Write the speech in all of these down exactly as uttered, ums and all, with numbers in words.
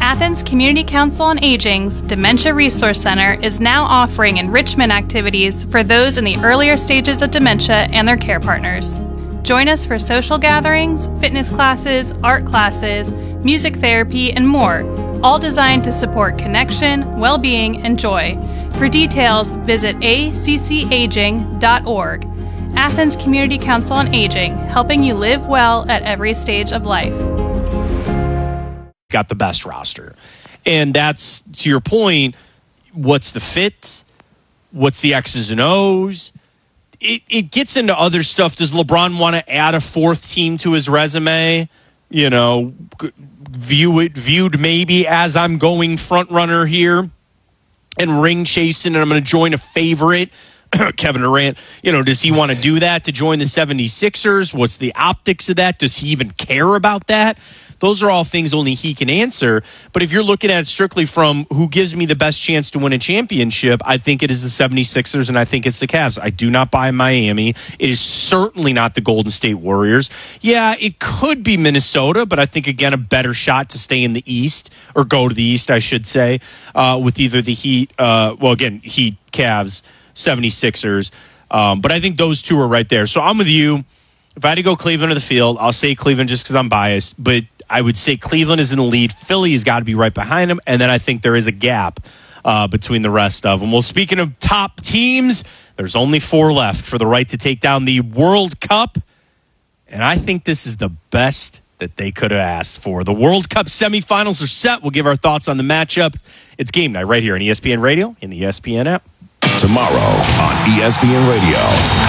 Athens Community Council on Aging's Dementia Resource Center is now offering enrichment activities for those in the earlier stages of dementia and their care partners. Join us for social gatherings, fitness classes, art classes, music therapy, and more, all designed to support connection, well-being, and joy. For details, visit a c c aging dot org. Athens Community Council on Aging, helping you live well at every stage of life. Got the best roster. And that's, to your point, what's the fit? What's the X's and O's? It, it gets into other stuff. Does LeBron want to add a fourth team to his resume? You know, view it viewed maybe as I'm going front runner here and ring chasing, and I'm going to join a favorite, Kevin Durant. You know, does he want to do that to join the seventy-sixers? What's the optics of that? Does he even care about that? Those are all things only he can answer. But if you're looking at it strictly from who gives me the best chance to win a championship, I think it is the seventy-sixers, and I think it's the Cavs. I do not buy Miami. It is certainly not the Golden State Warriors. Yeah, it could be Minnesota, but I think, again, a better shot to stay in the East, or go to the East, I should say, uh, with either the Heat, uh, well, again, Heat, Cavs, seventy-sixers. Um, but I think those two are right there. So I'm with you. If I had to go Cleveland or the field, I'll say Cleveland just because I'm biased, but I would say Cleveland is in the lead. Philly has got to be right behind them, and then I think there is a gap uh, between the rest of them. Well, speaking of top teams, there's only four left for the right to take down the World Cup, and I think this is the best that they could have asked for. The World Cup semifinals are set. We'll give our thoughts on the matchup. It's game night right here on E S P N Radio and the E S P N app. Tomorrow on E S P N Radio.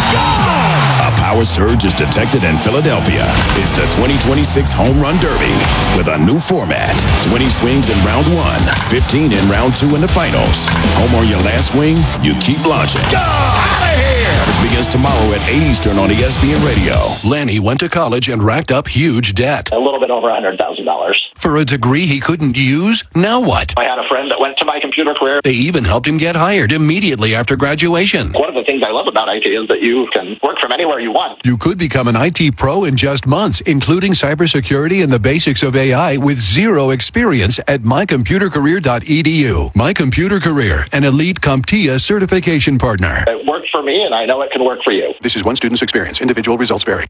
Go! A power surge is detected in Philadelphia. It's the twenty twenty-six Home Run Derby with a new format. twenty swings in round one, fifteen in round two in the finals. Home or your last swing, you keep launching. Go! Out of here! Coverage begins tomorrow at eight Eastern on E S P N Radio. Lanny went to college and racked up huge debt. A little bit over one hundred thousand dollars. For a degree he couldn't use? Now what? I had a friend that went to my computer career. They even helped him get hired immediately after graduation. One of the things I love about I T is that you can work from anywhere you want. You could become an I T pro in just months, including cybersecurity and the basics of A I with zero experience at my computer career dot e d u. My Computer Career, an elite CompTIA certification partner. It worked for me, and I know it can work for you. This is one student's experience. Individual results vary.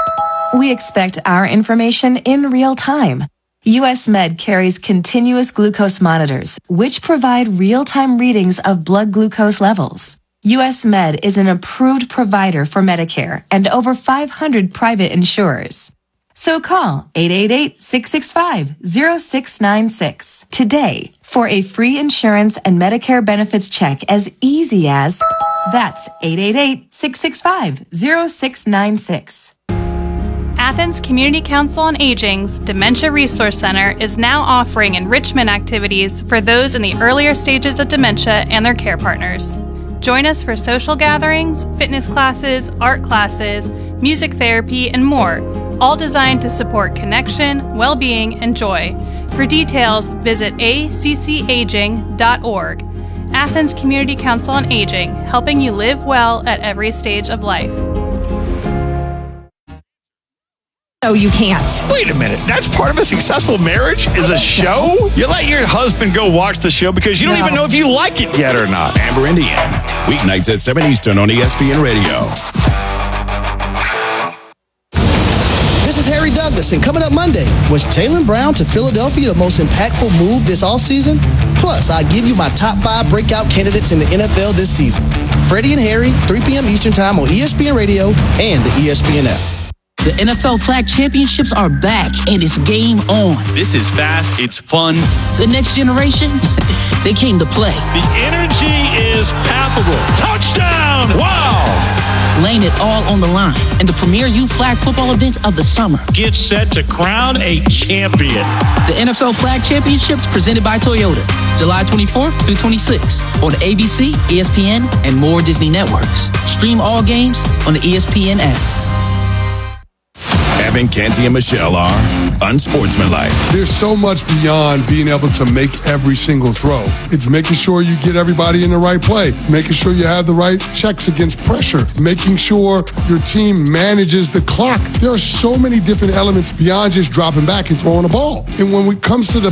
We expect our information in real time. U S Med carries continuous glucose monitors, which provide real-time readings of blood glucose levels. U S Med is an approved provider for Medicare and over five hundred private insurers. So call eight eight eight, six six five, zero six nine six today for a free insurance and Medicare benefits check as easy as that's eight eight eight, six six five, zero six nine six. Athens Community Council on Aging's Dementia Resource Center is now offering enrichment activities for those in the earlier stages of dementia and their care partners. Join us for social gatherings, fitness classes, art classes, music therapy, and more, all designed to support connection, well-being, and joy. For details, visit a c c aging dot org. Athens Community Council on Aging, helping you live well at every stage of life. No, you can't. Wait a minute. That's part of a successful marriage is a show? You let your husband go watch the show because you don't No. even know if you like it yet or not. Amber and Ian. Weeknights at seven Eastern on E S P N Radio. This is Harry Douglas, and coming up Monday, was Jaylen Brown to Philadelphia the most impactful move this offseason? Plus, I give you my top five breakout candidates in the N F L this season. Freddie and Harry, three p.m. Eastern Time on E S P N Radio and the E S P N app. The N F L Flag Championships are back, and it's game on. This is fast. It's fun. The next generation, they came to play. The energy is palpable. Touchdown! Wow! Laying it all on the line in the premier youth flag football event of the summer. Get set to crown a champion. The N F L Flag Championships presented by Toyota, July twenty-fourth through twenty-sixth on A B C, E S P N, and more Disney networks. Stream all games on the E S P N app. Evan, Canty, and Michelle are unsportsmanlike. There's so much beyond being able to make every single throw. It's making sure you get everybody in the right play, making sure you have the right checks against pressure, making sure your team manages the clock. There are so many different elements beyond just dropping back and throwing a ball. And when it comes to the